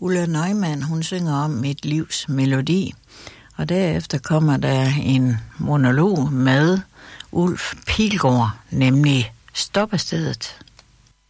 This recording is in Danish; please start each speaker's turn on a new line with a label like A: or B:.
A: Ulla Neumann, hun synger om mit livs melodi, og derefter kommer der en monolog med Ulf Pilgaard, nemlig Stoppestedet.